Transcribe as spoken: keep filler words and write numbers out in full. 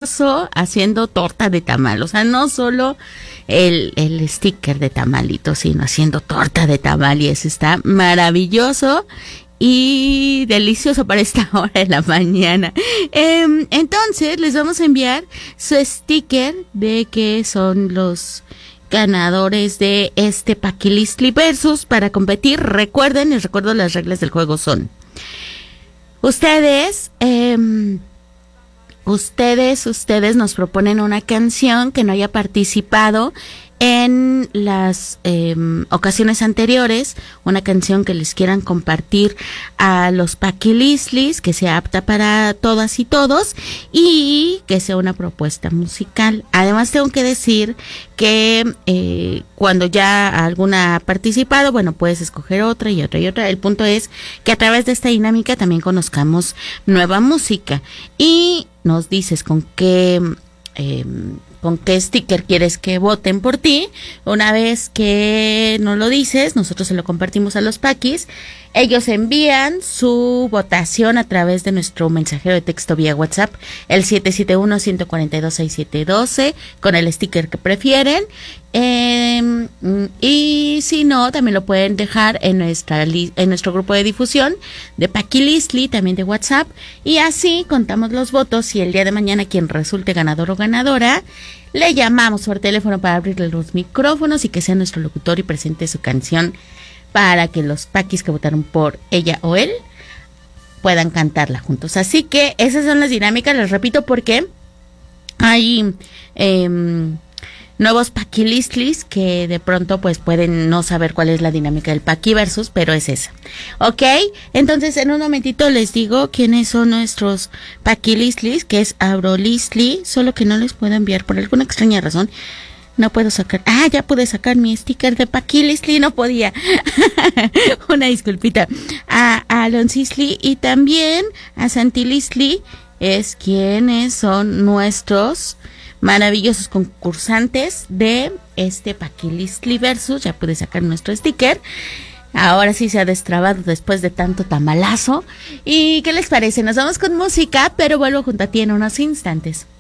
maravilloso haciendo torta de tamal. O sea, no solo el, el sticker de tamalito, sino haciendo torta de tamal. Y eso está maravilloso y delicioso para esta hora de la mañana. Eh, entonces, les vamos a enviar su sticker de que son los ganadores de este Paquilistli Versus para competir. Recuerden, les recuerdo, las reglas del juego son: ustedes, eh, ustedes, ustedes nos proponen una canción que no haya participado en las eh, ocasiones anteriores, una canción que les quieran compartir a los Paquilistlis, que sea apta para todas y todos y que sea una propuesta musical. Además, tengo que decir que eh, cuando ya alguna ha participado, bueno, puedes escoger otra y otra y otra. El punto es que a través de esta dinámica también conozcamos nueva música y nos dices con qué eh, con qué sticker quieres que voten por ti. Una vez que nos lo dices, nosotros se lo compartimos a los Paquis. Ellos envían su votación a través de nuestro mensajero de texto vía WhatsApp, el siete siete uno, uno cuatro dos, seis siete uno dos, con el sticker que prefieren. Eh, y si no, también lo pueden dejar en nuestra li- en nuestro grupo de difusión de Paquilistli, también de WhatsApp, y así contamos los votos y el día de mañana quien resulte ganador o ganadora, le llamamos por teléfono para abrirle los micrófonos y que sea nuestro locutor y presente su canción para que los Paquis que votaron por ella o él puedan cantarla juntos. Así que esas son las dinámicas, les repito, porque hay eh, nuevos Paquilistlis que de pronto pues pueden no saber cuál es la dinámica del Paqui Versus, pero es esa. Ok, entonces en un momentito les digo quiénes son nuestros Paquilistlis, que es Abrolistli, solo que no les puedo enviar por alguna extraña razón. No puedo sacar, ah, ya pude sacar mi sticker de Paquilistli, no podía. Una disculpita. A, a Alonsisli y también a Santilistli es quienes son nuestros maravillosos concursantes de este Paquilistli Versus. Ya pude sacar nuestro sticker. Ahora sí se ha destrabado después de tanto tamalazo. ¿Y qué les parece? Nos vamos con música, pero vuelvo junto a ti en unos instantes.